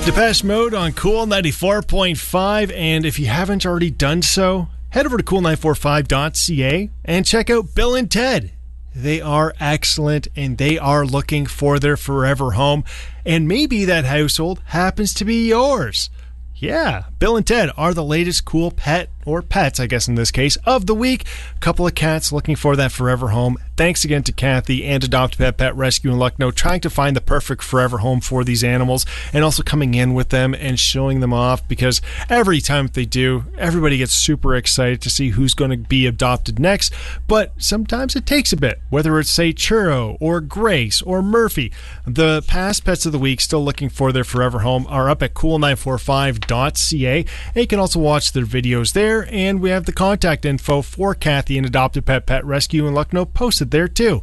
Depeche Mode on Cool 94.5, and if you haven't already done so, head over to cool945.ca and check out Bill and Ted. They are excellent, and they are looking for their forever home, and maybe that household happens to be yours. Yeah, Bill and Ted are the latest cool pet, or pets, I guess in this case, of the week. A couple of cats looking for that forever home. Thanks again to Kathy and Adopt Pet Rescue in Lucknow, trying to find the perfect forever home for these animals, and also coming in with them and showing them off, because every time they do, everybody gets super excited to see who's going to be adopted next. But sometimes it takes a bit, whether it's, say, Churro or Grace or Murphy. The past pets of the week still looking for their forever home are up at cool945.ca, and you can also watch their videos there, and we have the contact info for Kathy and Adopt Pet Rescue in Lucknow posted there too.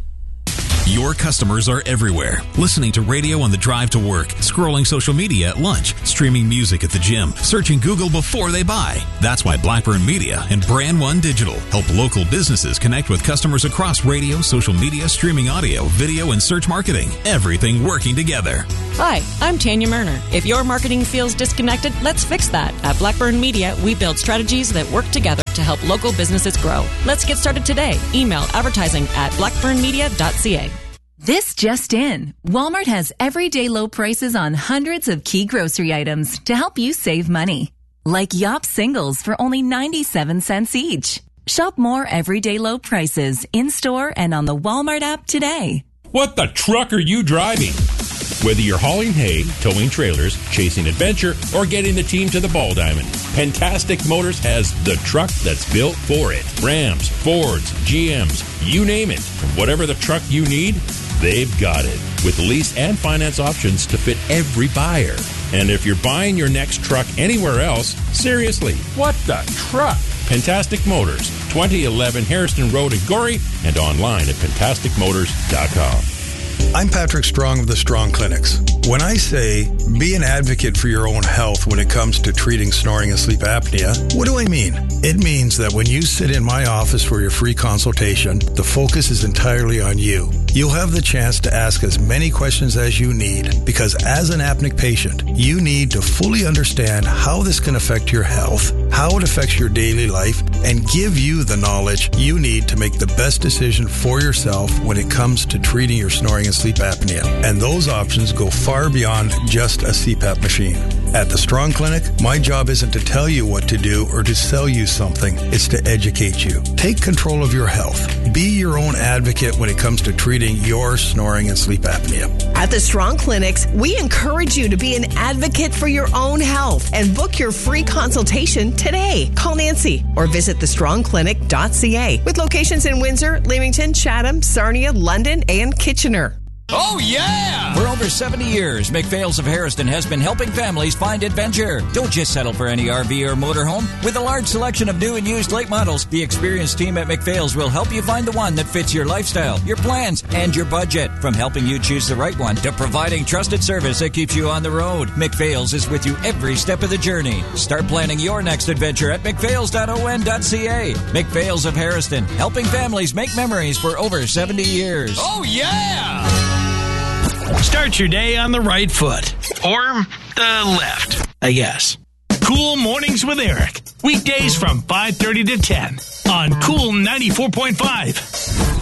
Your customers are everywhere, listening to radio on the drive to work, scrolling social media at lunch, streaming music at the gym, searching Google before they buy. That's why Blackburn Media and Brand One Digital help local businesses connect with customers across radio, social media, streaming audio, video, and search marketing. Everything working together. Hi, I'm Tanya Murner. If your marketing feels disconnected, let's fix that. At Blackburn Media, we build strategies that work together to help local businesses grow. Let's get started today. Email advertising at blackburnmedia.ca. This just in. Walmart has everyday low prices on hundreds of key grocery items to help you save money. Like Yop singles for only 97 cents each. Shop more everyday low prices in-store and on the Walmart app today. What the truck are you driving? Whether you're hauling hay, towing trailers, chasing adventure, or getting the team to the ball diamond, Pentastic Motors has the truck that's built for it. Rams, Fords, GMs, you name it. And whatever the truck you need, they've got it. With lease and finance options to fit every buyer. And if you're buying your next truck anywhere else, seriously, what the truck? Pentastic Motors, 2011 Harrison Road in Gorey, and online at pentasticmotors.com. I'm Patrick Strong of the Strong Clinics. When I say be an advocate for your own health when it comes to treating snoring and sleep apnea, what do I mean? It means that when you sit in my office for your free consultation, the focus is entirely on you. You'll have the chance to ask as many questions as you need, because as an apneic patient, you need to fully understand how this can affect your health, how it affects your daily life, and give you the knowledge you need to make the best decision for yourself when it comes to treating your snoring and sleep apnea. And those options go far beyond just a CPAP machine. At the Strong Clinic, my job isn't to tell you what to do or to sell you something. It's to educate you. Take control of your health. Be your own advocate when it comes to treating your snoring and sleep apnea. At the Strong Clinics, we encourage you to be an advocate for your own health and book your free consultation today. Call Nancy or visit thestrongclinic.ca with locations in Windsor, Leamington, Chatham, Sarnia, London, and Kitchener. Oh, yeah! For over 70 years, McPhail's of Harrison has been helping families find adventure. Don't just settle for any RV or motorhome. With a large selection of new and used lake models, the experienced team at McPhail's will help you find the one that fits your lifestyle, your plans, and your budget. From helping you choose the right one to providing trusted service that keeps you on the road, McPhail's is with you every step of the journey. Start planning your next adventure at mcphails.on.ca. McPhail's of Harrison, helping families make memories for over 70 years. Oh, yeah! Start your day on the right foot. Or the left, I guess. Cool Mornings with Eric. Weekdays from 5:30 to 10 on Cool 94.5.